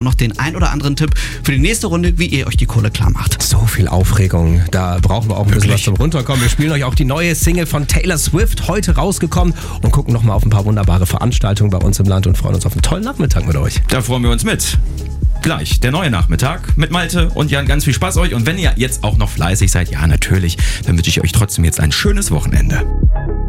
noch den ein oder anderen Tipp für die nächste Runde, wie ihr euch die Kohle klar macht. So viel Aufregung, da brauchen wir auch ein bisschen was zum Runterkommen. Wir spielen euch auch die neue Single von Taylor Swift, heute rausgekommen, und gucken nochmal auf ein paar wunderbare Veranstaltungen bei uns im Land und freuen uns auf einen tollen Nachmittag mit euch. Da freuen wir uns mit. Gleich der neue Nachmittag mit Malte und Jan. Ganz viel Spaß euch. Und wenn ihr jetzt auch noch fleißig seid, ja natürlich, dann wünsche ich euch trotzdem jetzt ein schönes Wochenende.